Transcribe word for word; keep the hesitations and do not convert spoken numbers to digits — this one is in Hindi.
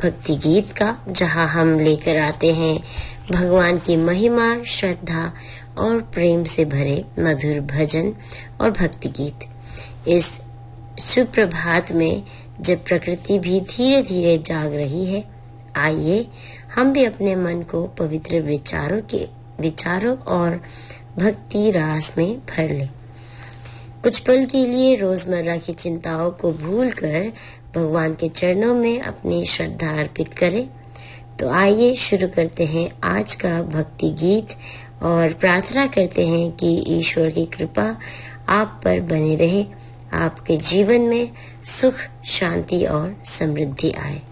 भक्ति गीत का, जहां हम लेकर आते हैं भगवान की महिमा, श्रद्धा और प्रेम से भरे मधुर भजन और भक्ति गीत। इस सुप्रभात में जब प्रकृति भी धीरे धीरे जाग रही है, आइए हम भी अपने मन को पवित्र विचारों के विचारों और भक्ति रास में भर लें। कुछ पल के लिए रोजमर्रा की चिंताओं को भूलकर भगवान के चरणों में अपनी श्रद्धा अर्पित करें। तो आइए शुरू करते हैं आज का भक्ति गीत और प्रार्थना करते हैं कि ईश्वर की कृपा आप पर बनी रहे, आपके जीवन में सुख, शांति और समृद्धि आए।